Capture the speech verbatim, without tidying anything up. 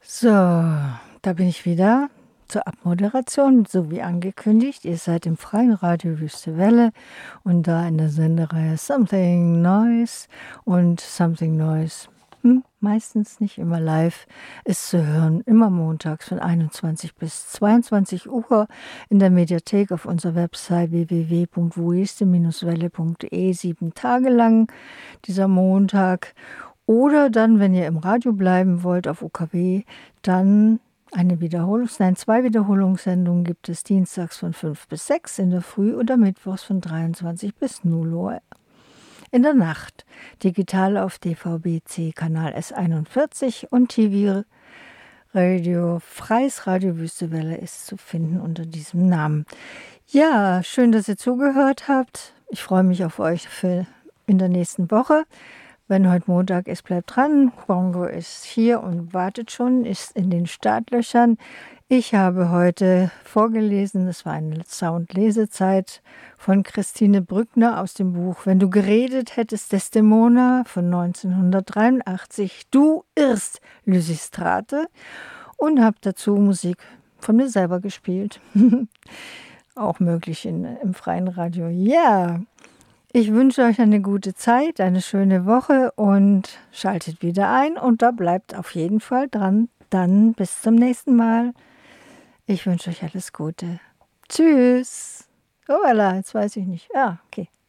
So, da bin ich wieder zur Abmoderation, so wie angekündigt. Ihr seid im freien Radio Wüste Welle und da in der Sendereihe Something Noise und Something Noise. Hm, meistens nicht immer live, ist zu hören, immer montags von einundzwanzig bis zweiundzwanzig Uhr in der Mediathek auf unserer Website w w w punkt wuiste welle punkt de, sieben Tage lang dieser Montag. Oder dann, wenn ihr im Radio bleiben wollt auf U K W, dann eine Wiederholungs-, nein, zwei Wiederholungssendungen gibt es dienstags von fünf bis sechs in der Früh oder mittwochs von dreiundzwanzig bis null Uhr in der Nacht. Digital auf D V B C Kanal S einundvierzig und T V-Radio, Freies Radio Wüste Welle ist zu finden unter diesem Namen. Ja, schön, dass ihr zugehört habt. Ich freue mich auf euch für in der nächsten Woche. Wenn heute Montag ist, bleibt dran. Bongo ist hier und wartet schon, ist in den Startlöchern. Ich habe heute vorgelesen, es war eine Soundlesezeit von Christine Brückner aus dem Buch Wenn du geredet hättest, Desdemona von neunzehnhundertdreiundachtzig. Du irrst, Lysistrate. Und habe dazu Musik von mir selber gespielt. Auch möglich in, im freien Radio. Ja, yeah. Ich wünsche euch eine gute Zeit, eine schöne Woche und schaltet wieder ein und da bleibt auf jeden Fall dran. Dann bis zum nächsten Mal. Ich wünsche euch alles Gute. Tschüss. Oh, voilà, jetzt weiß ich nicht. Ah, okay.